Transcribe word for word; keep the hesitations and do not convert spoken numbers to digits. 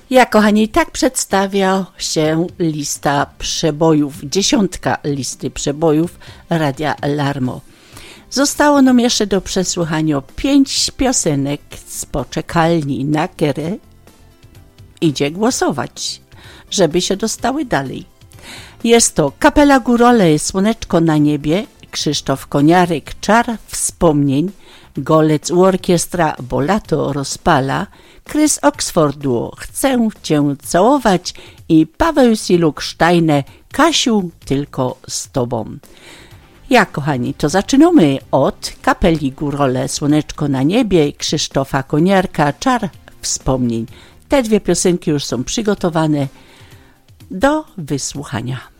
Ja, kochani, tak przedstawia się lista przebojów, dziesiątka listy przebojów Radia Larmo. Zostało nam jeszcze do przesłuchania pięć piosenek z poczekalni, na które idzie głosować, żeby się dostały dalej. Jest to Kapela Górole, Słoneczko na niebie, Krzysztof Koniarek, Czar wspomnień, Golec u orkiestra, bo lato rozpala, Chris Oxfordu, Chcę cię całować i Paweł Siluk-Steiner, Kasiu, tylko z tobą. Ja, kochani, to zaczynamy od Kapeli Górole, Słoneczko na niebie, Krzysztofa Koniarka, Czar wspomnień. Te dwie piosenki już są przygotowane do wysłuchania.